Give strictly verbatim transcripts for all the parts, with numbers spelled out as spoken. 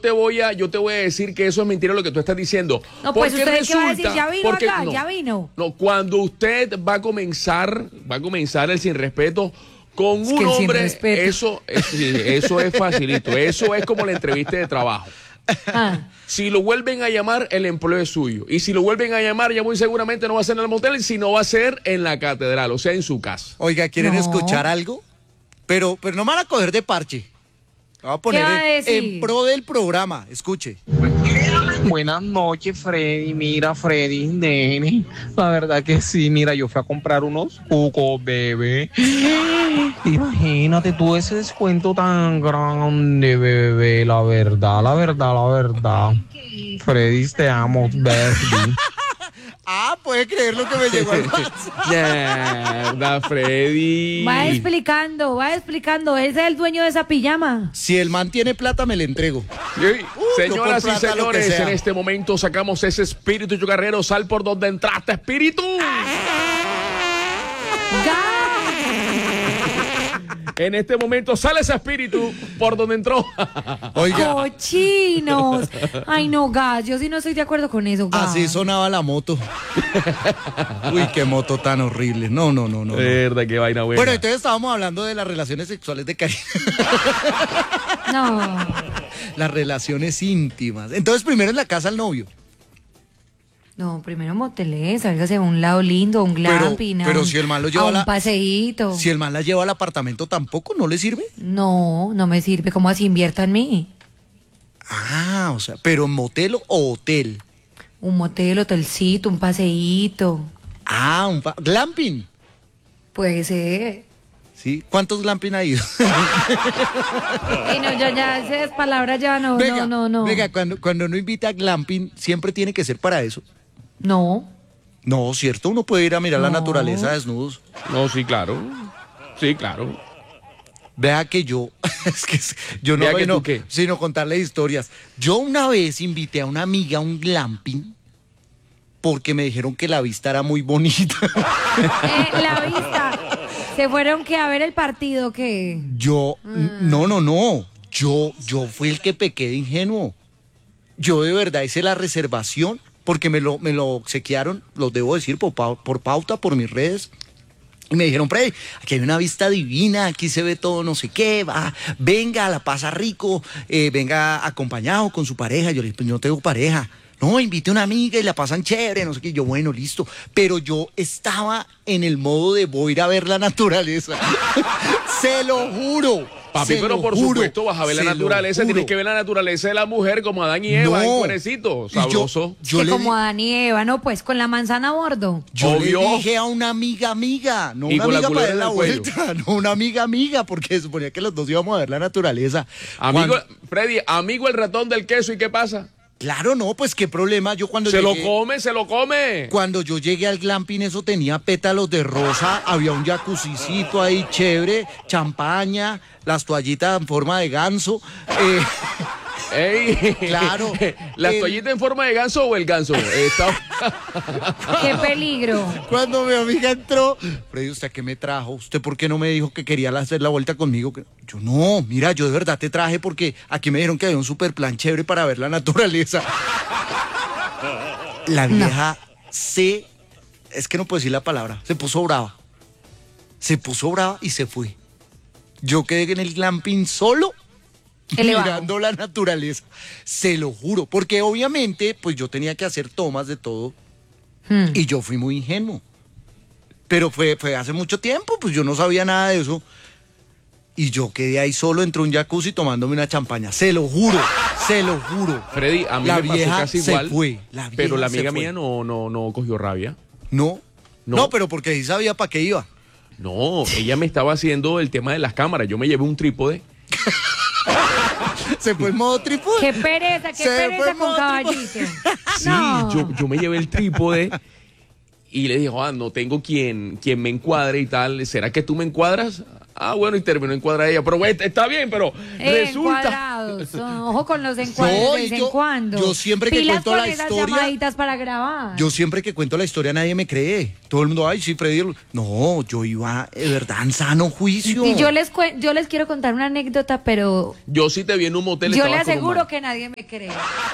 te voy a, yo te voy a decir que eso es mentira lo que tú estás diciendo. No, pues porque usted resulta, qué va a decir, ya vino porque, acá, no, ya vino. No, cuando usted va a comenzar, va a comenzar el sin respeto con Es un que el sin hombre, respeto. eso, es, sí, eso es facilito, eso es como la entrevista de trabajo. Ah. Si lo vuelven a llamar, el empleo es suyo. Y si lo vuelven a llamar, ya muy seguramente no va a ser en el motel, sino va a ser en la catedral, o sea, en su casa. Oiga, ¿quieren No. escuchar algo? Pero, pero no me van a coger de parche. Me voy a poner ¿Qué va a en, decir? en pro del programa. Escuche. Buenas noches, Freddy. Mira, Freddy, nene. La verdad que sí, mira, yo fui a comprar unos cucos, bebé. Imagínate tú ese descuento tan grande, bebé. La verdad, la verdad, la verdad. Freddy, te amo, baby. Ah, puede creer lo que me llegó al WhatsApp. Mierda, Freddy. Va explicando, va explicando. Ese es el dueño de esa pijama. Si el man tiene plata, me le entrego. Sí. Uh, Señoras yo por y plata, lo que señores, sea. en este momento sacamos ese espíritu chucarrero. Sal por donde entraste, espíritu. En este momento sale ese espíritu por donde entró. Oiga, ¡Cochinos! Ay, no, gas. Yo sí no estoy de acuerdo con eso, gas. así sonaba la moto. Uy, qué moto tan horrible. No, no, no, no. no. Verdad, qué vaina buena. Bueno, entonces estábamos hablando de las relaciones sexuales de Karina. No. Las relaciones íntimas. Entonces, primero en la casa al novio. No, primero motelé, sálgase a un lado lindo, a un glamping, a pero un- si el man lo lleva a a un la- paseíto. Si el man la lleva al apartamento, ¿tampoco no le sirve? No, no me sirve. ¿Cómo así invierta en mí? Ah, o sea, pero motel o hotel. Un motel, hotelcito, un paseíto. Ah, un pa- glamping. Puede ser. ¿Sí? ¿Cuántos glamping ha ido? Y no, yo ya esas palabras ya no, venga, no, no, no. venga, cuando, cuando uno invita a glamping, siempre tiene que ser para eso. No. No, ¿cierto? Uno puede ir a mirar la No. naturaleza desnudos. No, sí, claro. Sí, claro. Vea que yo, es que es- yo no Vea que bueno, tú qué. sino contarle historias. Yo una vez invité a una amiga a un glamping porque me dijeron que la vista era muy bonita. Eh, la vista. ¿Se fueron que a ver el partido qué? Yo, n- no, no, no. Yo, yo fui el que pequé de ingenuo. Yo de verdad hice la reservación porque me lo, me lo obsequiaron, los debo decir, por, pau- por pauta, por mis redes. Y me dijeron, Freddy, aquí hay una vista divina, aquí se ve todo no sé qué, va, venga, la pasa rico, eh, venga acompañado con su pareja. Yo le dije, pues yo no tengo pareja. No, invite a una amiga y la pasan chévere, no sé qué. Yo, bueno, listo. Pero yo estaba en el modo de voy a ir a ver la naturaleza. Se lo juro. Papi, se pero lo por juro, supuesto vas a ver la se lo naturaleza, tienes juro. que ver la naturaleza de la mujer como Adán y Eva, No. en cuerecito, Y yo- sabroso. Yo que le, como di- Adán y Eva, no, pues con la manzana a bordo. yo le Obvio. dije a una amiga amiga, no Y una con la amiga para culebra dar la en el cuello. vuelta, no una amiga amiga, porque suponía que los dos íbamos a ver la naturaleza. Amigo, Cuando- Freddy, amigo el ratón del queso, ¿y qué pasa? Claro, no, pues qué problema. Yo cuando Se lo llegué- come, se lo come. Cuando yo llegué al glamping, eso tenía pétalos de rosa, había un jacuzicito ahí chévere, champaña, las toallitas en forma de ganso. eh, Ey, Claro. ¿La El- toallita en forma de ganso o el ganso? Está- ¡Qué peligro! cuando mi amiga entró, Freddy, ¿usted qué me trajo? ¿Usted por qué no me dijo que quería hacer la vuelta conmigo? Yo, no, mira, yo de verdad te traje porque aquí me dijeron que había un super plan chévere para ver la naturaleza. La vieja se, es que no puedo decir la palabra, se puso brava. Se puso brava y se fue. Yo quedé en el glamping solo, Elevado. mirando la naturaleza. Se lo juro, porque obviamente, pues yo tenía que hacer tomas de todo. Hmm. Y yo fui muy ingenuo. Pero fue, fue hace mucho tiempo, pues yo no sabía nada de eso. Y yo quedé ahí solo entre un jacuzzi tomándome una champaña. Se lo juro, se lo juro. Freddy, a mí La me pasó vieja casi se igual. fue, la vieja pero la se amiga fue. mía no, no, no cogió rabia. No, No. no, pero porque sí sabía para qué iba. No, ella me estaba haciendo el tema de las cámaras. Yo me llevé un trípode. Se fue en modo trípode. ¡Qué pereza, qué Se fue pereza en con modo caballito! Sí, No. yo, yo me llevé el trípode y le dije, ah, no tengo quien, quien me encuadre y tal. ¿Será que tú me encuadras? Ah, bueno, y terminó en cuadradilla. Pero bueno, está bien, pero Eh, resulta... encuadrados. Ojo con los encuadres No, de y vez en yo- cuando. yo siempre que Pilas cuento con la esas historia- llamaditas para grabar. Yo siempre que cuento la historia nadie me cree. Todo el mundo, ay, sí, Freddy. No, yo iba de verdad en sano juicio. Y yo les, cuen- yo les quiero contar una anécdota, pero Yo sí te vi en un motel. yo le estabas con un aseguro man. que nadie me cree.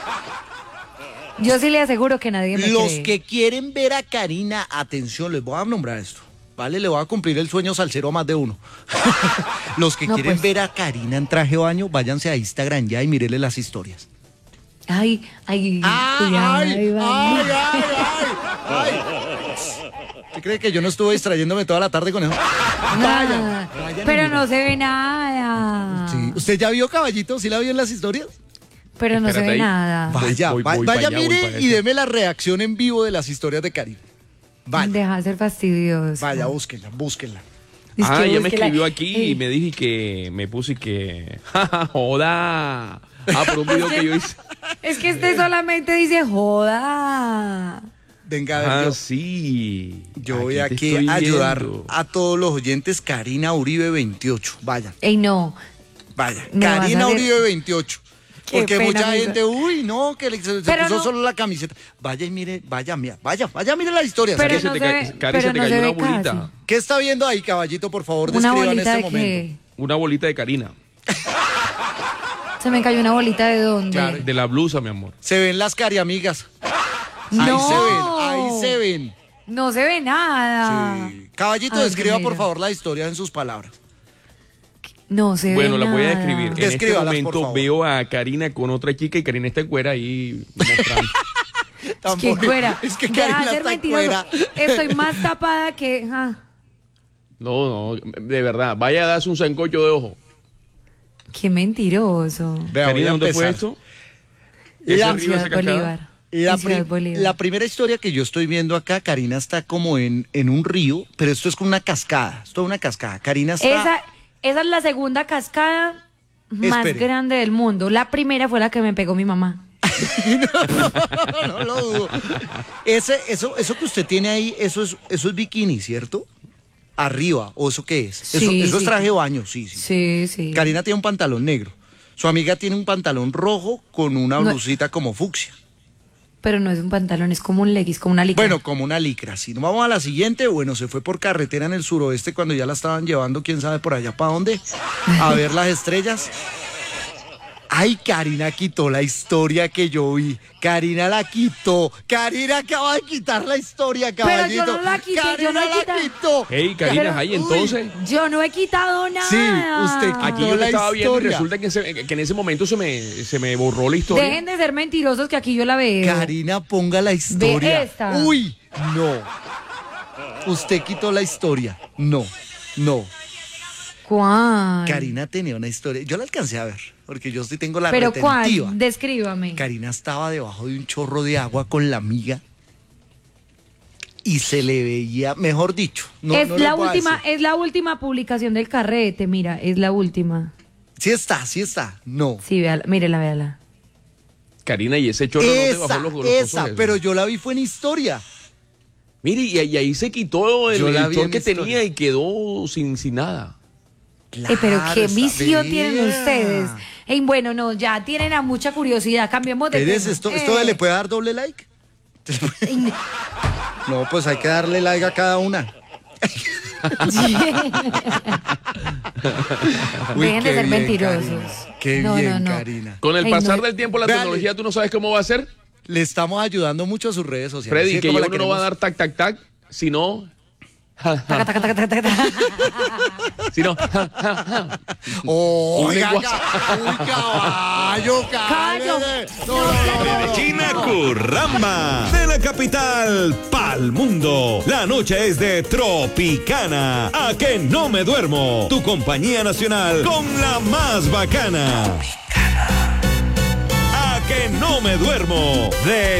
Yo sí le aseguro que nadie me Los cree. que quieren ver a Karina, atención, les voy a nombrar esto. Vale, le voy a cumplir el sueño salsero a más de uno. Los que No, quieren pues. ver a Karina en traje de baño, váyanse a Instagram ya y mírenle las historias. Ay, ay, ¡Ay, cuidado, ay, ahí va. ay, ay, ay, ay! ¿Usted cree que yo no estuve distrayéndome toda la tarde con eso? Nada. vayan y Pero miren. no se ve nada. Sí. ¿Usted ya vio Caballito? ¿Sí la vio en las historias? Pero no se Espérate ve ahí. nada. Voy- Vaya, voy- va- voy vaya, pa' allá, voy mire pa' y eso. deme la reacción en vivo de las historias de Karina. Vaya, Deja de ser fastidioso. vaya, búsquenla, búsquenla. Es Ah, que ella me búsquela. escribió aquí y Ey, me dije que me puse que... ¡Ja, joda! Ah, por un video que yo hice. Es que este solamente dice joda. Venga, a ver, Ah, yo, sí. yo voy te aquí estoy a ayudar viendo. a todos los oyentes. Karina Uribe veintiocho. Vayan, Ey, no. vayan. Me vas a Karina hacer- Uribe veintiocho. Qué Porque pena, mucha amigo. gente, uy, no, que le- se, se Pero puso no- solo la camiseta. Vaya y mire, vaya, mira, vaya, vaya, mire la historia. Pero Cari, se no te se ca- ve- Cari, pero se te no cayó se una ve bolita. casi. ¿Qué está viendo ahí, caballito? Por favor, Una describan en bolita este de momento. qué. Una bolita de Karina. Se me cayó una bolita de dónde. Claro. De la blusa, mi amor. Se ven las cariamigas. No. Ahí se ven, ahí se ven. No se ve nada. Sí. Caballito, Ay, describa qué por mira. favor la historia en sus palabras. No se Bueno, ve la voy a nada. describir. En este Descríbalas, por momento favor. veo a Karina con otra chica y Karina está en cuera ahí mostrando. Es Tan que bonito. fuera. Es que Deja de Karina ser está en mentiroso. cuera. Estoy más tapada que. ah, No, no, de verdad. Vaya a darse un sancocho de ojo. Qué mentiroso. Vea, voy Karina, a ¿dónde fue empezar. esto? Y ¿Ese la- río, Ciudad esa cascada? Bolívar. La, En Ciudad pri- Bolívar. la primera historia que yo estoy viendo acá, Karina está como en, en un río, pero esto es con una cascada. Esto es una cascada. Karina está. Esa, esa es la segunda cascada más Espere. grande del mundo. La primera fue la que me pegó mi mamá. no, no lo dudo. Ese, eso, eso que usted tiene ahí, eso es, eso es bikini, ¿cierto? Arriba, ¿o eso qué es? Eso, Sí, eso es sí. traje de baño, sí, sí. Sí, sí. Karina tiene un pantalón negro. Su amiga tiene un pantalón rojo con una No. blusita como fucsia. Pero no es un pantalón, es como un leggings, como una licra. Bueno, como una licra. Si nos vamos a la siguiente, bueno, se fue por carretera en el suroeste cuando ya la estaban llevando, quién sabe por allá para dónde, a ver las estrellas. Ay, Karina quitó la historia que yo vi. Karina la quitó. Karina acaba de quitar la historia, Pero yo caballito. no la quité, yo Karina no he la quitado. quitó. Hey, Karina, Pero- ahí entonces. Yo no he quitado nada. Sí, usted quitó Aquí yo la la estaba viendo y historia. resulta que, se- que en ese momento se me, se me borró la historia. Dejen de ser mentirosos que aquí yo la veo. Karina, ponga la historia. esta. Uy, no. Usted quitó la historia. No, no. ¿Cuál? Karina tenía una historia. Yo la alcancé a ver, porque yo sí tengo la ¿Pero retentiva. cuál? Descríbame. Karina estaba debajo de un chorro de agua con la amiga y se le veía, mejor dicho, no, es no le la voy a última, decir. es la última publicación del carrete, mira, es la última. Sí está, sí está. No. Sí, véala, mírela, véala. Karina, y ese chorro no te Esa, bajó los, los esa, cosos, pero eso. yo la vi fue en historia. Mire, y, y ahí se quitó el, Yo la el vi short en que historia. tenía y quedó sin, sin nada. Eh, pero Claro, qué esa- visión vea. tienen ustedes. Ey, bueno, no, ya tienen a mucha curiosidad. Cambiemos de ¿Eres tema. esto, Eh, ¿Esto le puede dar doble like? ey, No, pues hay que darle like a cada una. Uy, Dejen de qué ser bien, mentirosos. Karina. Qué No, bien, no, no. Karina. Con el Ay, pasar no. del tiempo, la Véale. tecnología, tú no sabes cómo va a ser. Le estamos ayudando mucho a sus redes sociales. Freddy, ¿sí? que Como ya la uno no va a queremos. dar tac, tac, tac, sino... taca, taca, taca, taca, taca. sino... Oh, Un oiga, lenguaje. ca- uy, caballo, Callo. cállate. No, no, no, no, no. China Curramba, de la capital pa'l mundo. La noche es de Tropicana. A que no me duermo. Tu compañía nacional con la más bacana. A que no me duermo. De